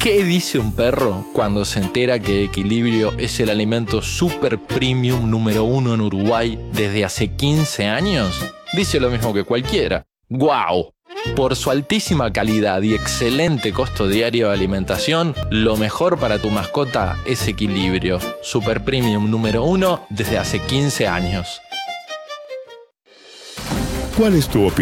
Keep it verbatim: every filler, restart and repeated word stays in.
¿Qué dice un perro cuando se entera que Equilibrio es el alimento super premium número uno en Uruguay desde hace quince años? Dice lo mismo que cualquiera. ¡Guau! Por su altísima calidad y excelente costo diario de alimentación, lo mejor para tu mascota es Equilibrio, super premium número uno desde hace quince años. ¿Cuál es tu opinión?